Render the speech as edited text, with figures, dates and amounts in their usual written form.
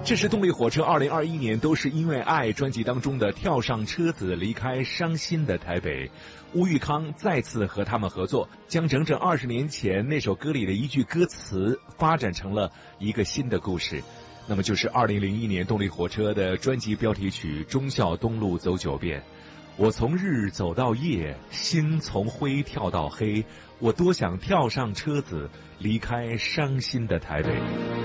这是动力火车2021年都是因为爱专辑当中的跳上车子离开伤心的台北。乌玉康再次和他们合作，将整整20年前那首歌里的一句歌词发展成了一个新的故事，那么就是2001年动力火车的专辑标题曲《忠孝东路走九遍》。我从日走到夜，心从灰跳到黑，我多想跳上车子离开伤心的台北。